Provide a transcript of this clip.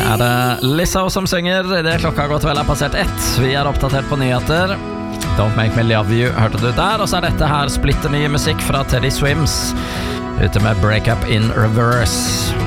er det Lizzo som synger. Det klokka har gått vel passert 1. Vi er oppdatert på nyheter. Don't Make Me Love You hørte du der. Og så er dette her splitter ny musikk fra Teddy Swims, ute med Break Up in Reverse.